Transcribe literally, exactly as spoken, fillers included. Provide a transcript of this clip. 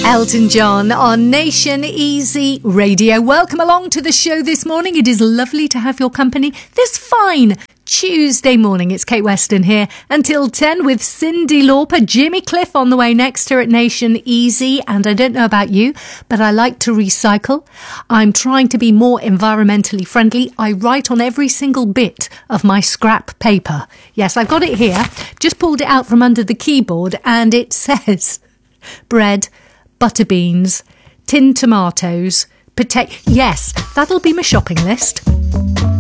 Elton John on Nation Easy Radio. Welcome along to the show this morning. It is lovely to have your company this fine Tuesday morning. It's Kate Weston here until ten with Cyndi Lauper, Jimmy Cliff on the way next here at Nation Easy. And I don't know about you, but I like to recycle. I'm trying to be more environmentally friendly. I write on every single bit of my scrap paper. Yes, I've got it here. Just pulled it out from under the keyboard and it says bread, butter beans, tinned tomatoes, potato. Yes, that'll be my shopping list.